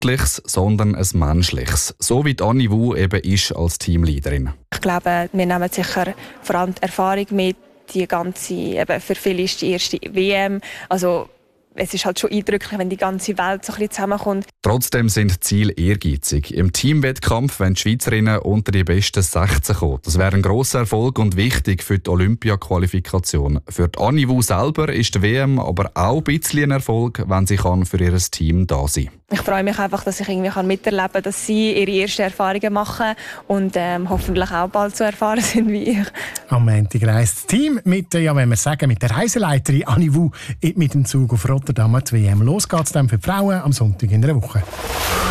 Sportliches, sondern ein Menschliches. So wie Anni Wu eben ist als Teamleaderin. Ich glaube, wir nehmen sicher vor allem die Erfahrung mit, die ganze, eben für viele ist die erste WM. Also es ist halt schon eindrücklich, wenn die ganze Welt so ein bisschen zusammenkommt. Trotzdem sind die Ziele ehrgeizig. Im Teamwettkampf wollen die Schweizerinnen unter die besten 16 kommen. Das wäre ein grosser Erfolg und wichtig für die Olympia-Qualifikation. Für die Anni Wu selber ist die WM aber auch ein bisschen ein Erfolg, wenn sie für ihr Team da sein kann. Ich freue mich einfach, dass ich irgendwie miterleben kann, dass sie ihre ersten Erfahrungen machen und hoffentlich auch bald so erfahren sind wie ich. Am Montag reist das Team mit der Reiseleiterin Anni Wu mit dem Zug auf Rotterdam die WM. Los geht's dann für die Frauen am Sonntag in einer Woche.